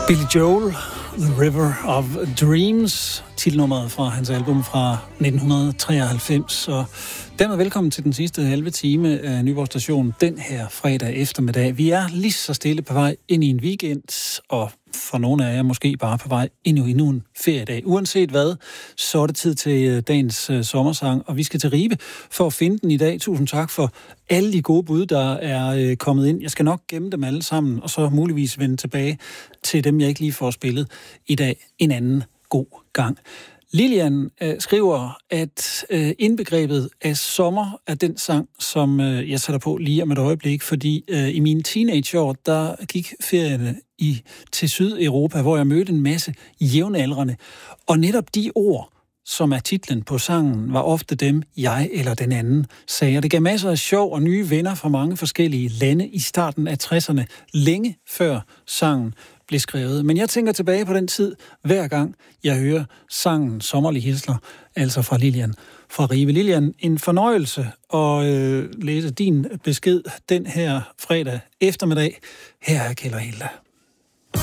Billy Joel, The River of Dreams, titelnummeret fra hans album fra 1993. Og dermed velkommen til den sidste halve time af Nyborg Station den her fredag eftermiddag. Vi er lige så stille på vej ind i en weekend, og for nogle af jer måske bare på vej ind i endnu en feriedag. Uanset hvad, så er det tid til dagens sommersang, og vi skal til Ribe for at finde den i dag. Tusind tak for alle de gode bud, der er kommet ind. Jeg skal nok gemme dem alle sammen, og så muligvis vende tilbage til dem, jeg ikke lige får spillet i dag en anden god gang. Lilian skriver, at indbegrebet af sommer er den sang, som jeg sætter på lige om et øjeblik, fordi i mine teenageår, der gik ferierne til Sydeuropa, hvor jeg mødte en masse jævnaldrende. Og netop de ord, som er titlen på sangen, var ofte dem, jeg eller den anden sagde. Det gav masser af sjov og nye venner fra mange forskellige lande i starten af 60'erne, længe før sangen blev skrevet. Men jeg tænker tilbage på den tid, hver gang jeg hører sangen Sommerlige Hilsner, altså fra Lilian fra Ribe. Lilian, en fornøjelse at læse din besked den her fredag eftermiddag. Her er Kjeld og Hilda.